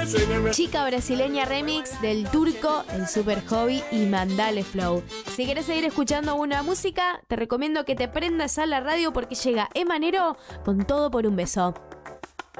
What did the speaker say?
Chica brasileña remix del Turco, el Super Hobby y Mandale Flow. Si querés seguir escuchando una música, te recomiendo que te prendas a la radio porque llega Emanero con Todo por un Beso.